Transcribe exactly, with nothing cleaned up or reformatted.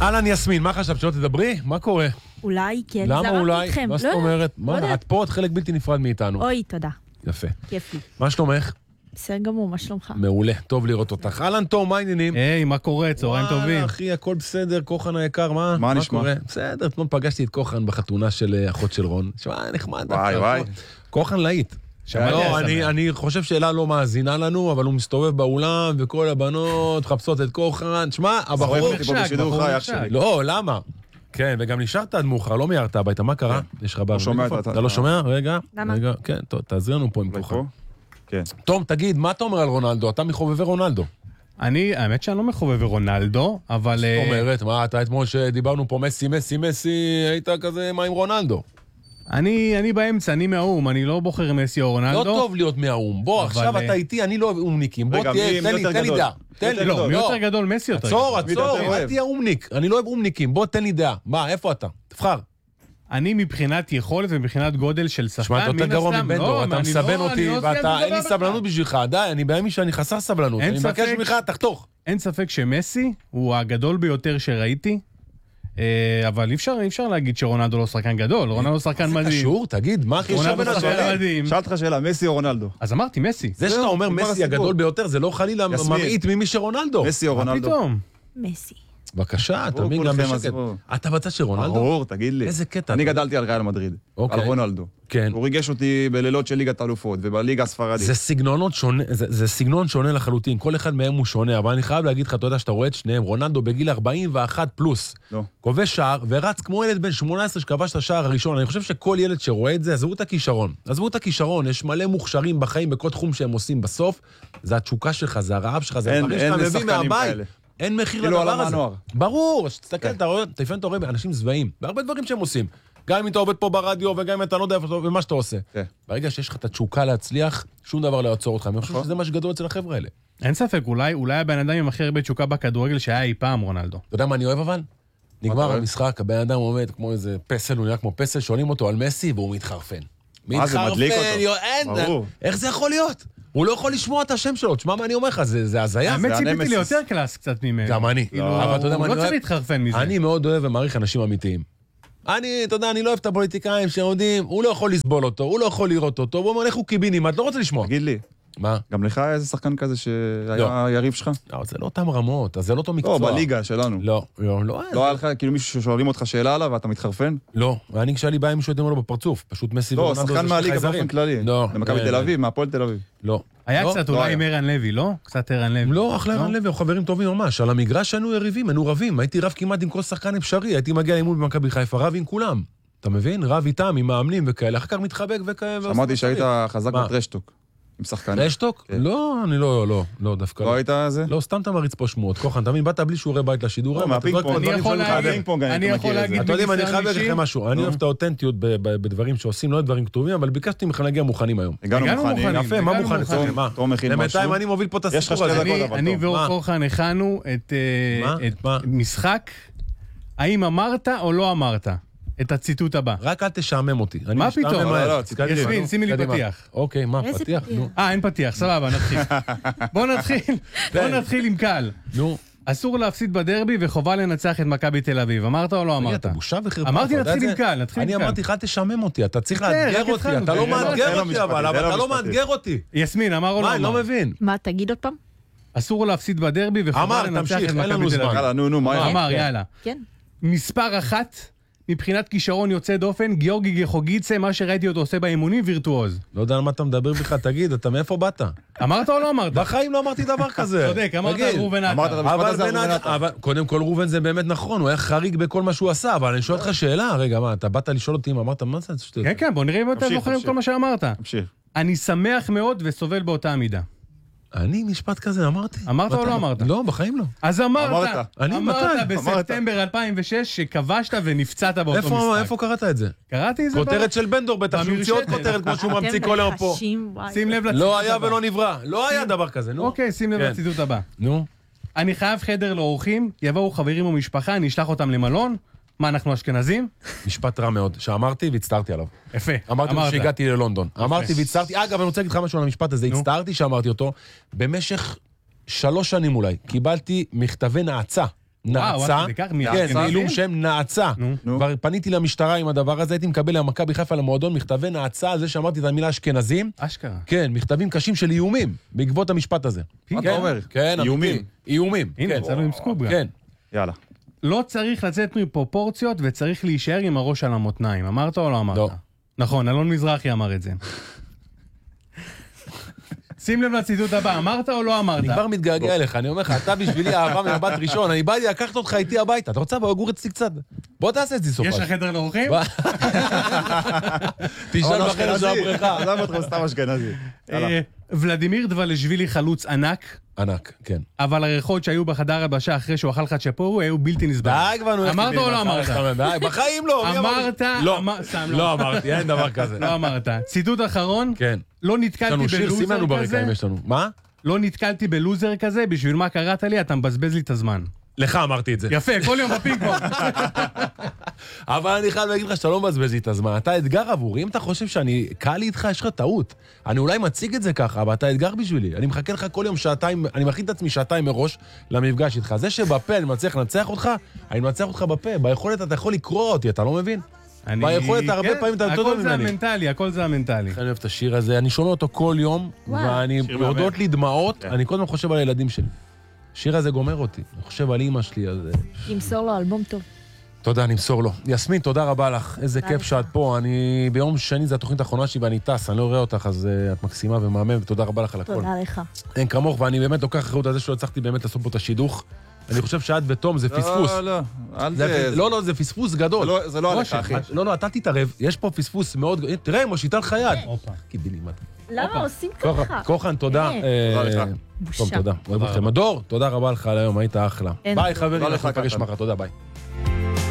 אהלן יסמין, מה חשבת שלא תדברי? מה קורה? אולי, כן, למה אולי? אתכם. מה זאת אומרת? מה, את פה, את חלק בלתי נפרד מאיתנו. אוי, תודה. יפה. כיף לי. מה שלומך? בסדר גמור, מה שלומך? מעולה, טוב לראות אותך. אהלן תום, מה העניינים? היי, מה קורה? צהריים טובים. אחי, הכל בסדר, כוחן היקר, מה? מה נשמע? בסדר, אתמול פגשתי את כוחן בחתונה של אחות של רון. שמע, נחמד. וואי, וואי. כוחן להיט. לא, אני, אני חושב שאלה לא מאזינה לנו, אבל הוא מסתובב באולם, וכל הבנות חפשות את כוחן. שמע, הבחור... לא, למה? כן, וגם נשארת עד מאוחר, לא מיירת הביתה, מה קרה? יש לך במיקרופון? אתה לא שומע? רגע, רגע, כן, טוב, תעזרי לנו פה עם כוחן. כן. תום, תגיד, מה אתה אומר על רונלדו? אתה מחובבי רונלדו. אני, האמת שאני לא מחובב רונלדו, אבל... זאת אומרת, מה, אתה אתמול שדיברנו פה מסי, מסי, מסי, היית כזה, מה עם רונלדו? אני, אני באמצע, אני מהאום, אני לא בוחר מסי או רונלדו. לא טוב להיות מהאום. בוא, עכשיו אתה איתי, אני לא אוהב אומניקים. בוא תהיה, תן לי, תן לי דעה. תן לי, לא, מי יותר גדול, מסי יותר גדול. עצור, עצור, אל תהיה אומניק. אני לא אוהב אומניקים. בוא, תן לי דעה. מה, איפה אתה? תבחר. אני מבחינת יכולת ומבחינת גודל של שחקן, שמע, אתה יותר גרוע מבנדור, אתה מסבן אותי, ואתה, אין לי סבלנות בשבילך, די, אני בימי שאני חסר סבלנות, אני מבקש ממך, תחתוך. אין ספק שמסי הוא הגדול ביותר שראיתי, אבל אי אפשר, אי אפשר להגיד שרונלדו לא שחקן גדול, רונלדו שחקן מדהים. זה קשור, תגיד, מה הכי שווה לשאלה? שאלת לך שאלה, מסי או רונלדו? אז אמרתי, מסי. זה שאתה אומר מסי הגדול ביותר, זה לא חלילה מרעית ממי שרונלדו. מסי או רונלדו? פתאום. מסי. בבקשה, תמיד גם בשקט. אתה בצד של רונלדו? ברור, תגיד לי. איזה קטע. אני גדלתי על ריאל מדריד, על רונלדו. כן. הוא ריגש אותי בלילות של ליגת האלופות ובליגה הספרדית. זה סגנונות שונה, זה סגנון שונה לחלוטין, כל אחד מהם הוא שונה, אבל אני חייב להגיד לך, אתה יודע שאתה רואה את שניהם, רונלדו בגיל ארבעים ואחת פלוס, כובש שער ורץ כמו ילד בן שמונה עשרה שכבש את השער הראשון. אני חושב שכל ילד שרואה את זה, עזבו את הכישרון. עזבו את הכישרון, יש מלא מוכשרים בחיים בכל תחום שהם עושים בסוף, זה התשוקה שלך, זה הרעב שלך, זה הדברים שאתה מביא מהבית. אין מחיר לדבר הזה. ברור, תסתכל, אתה רואה, לפעמים אתה רואה אנשים זוועים, בהרבה דברים שהם עושים. גם אם אתה עובד פה ברדיו, וגם אם אתה לא יודע ומה שאתה עושה. ברגע שיש לך את התשוקה להצליח, שום דבר לא יעצור אותך. אני חושב שזה מה שגדול אצל החבר'ה האלה. אין ספק, אולי, אולי הבן אדם עם הכי הרבה תשוקה בכדורגל שהיה אי פעם רונלדו. אתה יודע מה אני אוהב אבל? נגמר המשחק, הבן אדם עומד כמו איזה פסל, הוא נראה כמו פסל, שואלים אותו על מסי, והוא מתחרפן. מתחרפן, איך זה יכול להיות? הוא לא יכול לשמוע את השם שלו, תשמע מה אני אומר לך, זה הזיה. האמת ציפיתי לי יותר קלאס קצת ממנו. גם אני. הוא לא צריך להתחרפן מזה. אני מאוד אוהב ומעריך אנשים אמיתיים. אני, אתה יודע, אני לא אוהב את הפוליטיקאים שיודעים, הוא לא יכול לסבול אותו, הוא לא יכול לראות אותו, הוא אומר, איך הוא קיבינים, את לא רוצה לשמוע. תגיד לי. מה? גם לך איזה שחקן כזה שהיה יריב שלך? לא, זה לא אותם רמות, אז זה לא אותו מקצוע. לא, בליגה שלנו. לא, לא, לא. לא היה לך, כאילו מישהו ששואלים אותך שאלה עליו ואתה מתחרפן? לא, ואני כשאלי בא עם מישהו יודעים לו בפרצוף, פשוט מסי ורונלדו זה שחקן מהליגה באופן כללי. לא. למכבי תל אביב, מהפועל תל אביב. לא. היה קצת אולי עם ערן לוי, לא? קצת ערן לוי. לא, אחלה ערן לוי, חברים טובים ממש. על המגרש היינו יריבים, היינו רבים. הייתי רב כמעט עם כל שחקן אפשרי. הייתי מגיע לאימון במכבי חיפה, רב עם כולם. אתה מבין? רב איתם, עם מאמנים וכאלה. אחר כך מתחבק וכאלה. שמעתי שהיית חזק בטרשטוק. עם שחקן. טרשטוק? לא, אני לא, לא, לא, דווקא. לא היית זה? לא, סתם אתה מריץ פה שמועות. כוחן, תמיד באת בלי שיעורי בית לשידור. אני יכול להגיד, אתה יודעים, אני חייב להגיד לכם משהו. אני אוהב את האותנטיות בדברים שעושים, לא את דברים כתובים, אבל ביקשתי מכם להגיע מוכנים היום. הגענו מוכנים. יפה, מה מוכן אצלכם? מה? למתיים אני מוביל פה את הסיפור הזה. אני ואור כוחן הכנו את משחק, האם אמרת או לא אמרת? את הציטוט הבא. רק אל תשעמם אותי. מה פתאום? יסמין, שימי לי פתיח. אוקיי, מה, פתיח? אה, אין פתיח, סבבה, נתחיל. בוא נתחיל, בוא נתחיל עם קל. נו. אסור להפסיד בדרבי וחובה לנצח את מכבי תל אביב. אמרת או לא אמרת? אתה בושה וחרפה. אמרתי נתחיל עם קל, נתחיל עם קל. אני אמרתי, אל תשעמם אותי, אתה צריך לאתגר אותי, אתה לא מאתגר אותי, אבל אתה לא מאתגר אותי. יסמין, אמר או לא אמר? מה, אני לא מבין. מה, תגיד עוד פעם? אסור להפסיד בדרבי וחובה לנצח את מכבי תל אביב. אמר, יאללה. כן. מספר אחת מבחינת כישרון יוצא דופן, גיאורגי גחוגיצה, מה שראיתי אותו עושה באימונים, וירטואוז. לא יודע על מה אתה מדבר בכלל, תגיד, אתה מאיפה באת? אמרת או לא אמרת? בחיים לא אמרתי דבר כזה. צודק, אמרת על רובן עטר. אבל קודם כל רובן זה באמת נכון, הוא היה חריג בכל מה שהוא עשה, אבל אני שואל אותך שאלה, רגע, מה, אתה באת לשאול אותי אם אמרת, מה זה? כן, כן, בוא נראה אם אתה זוכר עם כל מה שאמרת. תמשיך. אני שמח מאוד וסובל באותה מידה. אני משפט כזה אמרתי. אמרת או לא אמרת? לא, בחיים לא. אז אמרת. אני אמרת בספטמבר אלפיים ושש שכבשת ונפצעת באותו משחק. איפה קראת את זה? קראתי את זה. כותרת של בנדור בטח, שהמציא עוד כותרת כמו שהוא ממציא כל היום פה. שים לב לציטוט הבא. לא היה ולא נברא. לא היה דבר כזה, נו. אוקיי, שים לב לציטוט הבא. נו. אני חייב חדר לאורחים, יבואו חברים ומשפחה, אני אשלח אותם למלון. מה, אנחנו אשכנזים? משפט רע מאוד, שאמרתי והצטערתי עליו. יפה. אמרתי שהגעתי ללונדון. אמרתי והצטערתי, אגב, אני רוצה להגיד לך משהו על המשפט הזה, הצטערתי שאמרתי אותו, במשך שלוש שנים אולי, קיבלתי מכתבי נאצה נעצה, כן, מעילום שם נעצה. כבר פניתי למשטרה עם הדבר הזה, הייתי מקבל למכבי חיפה למועדון מכתבי נעצה, על זה שאמרתי את המילה אשכנזים. אשכרה. כן, מכתבים קשים של איומים, בעקבות המשפט הזה. מה אתה אומר? כן, איומים. איומים. הנה, יצאנו עם סקוב גם. כן. יאללה. לא צריך לצאת מפרופורציות וצריך להישאר עם הראש על המותניים. אמרת או לא אמרת? לא. נכון, אלון מזרחי אמר את זה. שים לב לציטוט הבא, אמרת או לא אמרת? אני כבר מתגעגע אליך, אני אומר לך, אתה בשבילי אהבה ממבט ראשון, אני בא לי לקחת אותך איתי הביתה, אתה רוצה? בוא, גור אצלי קצת. בוא תעשה את זה סופה. יש לך חדר לאורחים? תשאל בחדר של הבריכה. עזב אותך סתם אשכנזי. ולדימיר דבלשווילי חלוץ ענק. ענק, כן. אבל הריחות שהיו בחדר הבשה אחרי שהוא אכל חצ'פורו היו בלתי נסבלים. די כבר, נו. אמרת או לא אמרת? בחיים לא. אמרת, לא אמרתי, אין דבר כזה. לא אמרת. ציטוט אחרון? כן. לא נתקלתי בלוזר כזה. מה? לא נתקלתי בלוזר כזה, בשביל מה קראת לי, אתה מבזבז לי את הזמן. לך אמרתי את זה. יפה, כל יום בפינג-פונג. אבל אני חייב להגיד לך שאתה לא מבזבז לי את הזמן. אתה אתגר עבורי, אם אתה חושב שאני קל לי איתך, יש לך טעות. אני אולי מציג את זה ככה, אבל אתה אתגר בשבילי. אני מחכה לך כל יום שעתיים, אני מכין את עצמי שעתיים מראש למפגש איתך. זה שבפה אני מצליח לנצח אותך, אני מנצח אותך בפה. ביכולת אתה יכול לקרוא אותי, אתה לא מבין? ביכולת הרבה פעמים אתה יותר טוב ממני. הכל זה המנטלי, הכל זה המנטלי. אני אוהב את השיר הזה, אני שומע אותו כל יום, ואני יורדות לי דמעות, אני כל הזמן חושב על הילדים שלי. השיר הזה גומר אותי, אני חושב על אמא שלי, אז... נמסור לו אלבום טוב. תודה, נמסור לו. יסמין, תודה רבה לך, איזה כיף שאת פה. אני ביום שני, זו התוכנית האחרונה שלי ואני טס, אני לא רואה אותך, אז את מקסימה ומאמן, ותודה רבה לך על הכל. תודה לך. אין כמוך, ואני באמת לוקח אחריות על זה שלא הצלחתי באמת לעשות פה את השידוך. אני חושב שאת ותום זה פספוס. לא, לא, לא, לא, זה פספוס גדול. זה לא עליך, אחי. לא, לא, אתה תתערב, יש פה פספוס מאוד... תראה, מושיטה לך יד. קיבילי, מה אתה? למה עושים ככה? כוחן, תודה. בושה. תודה. אוהב אתכם. הדור, תודה רבה לך על היום, היית אחלה. ביי חברים, אנחנו נפגש מחר, תודה, ביי.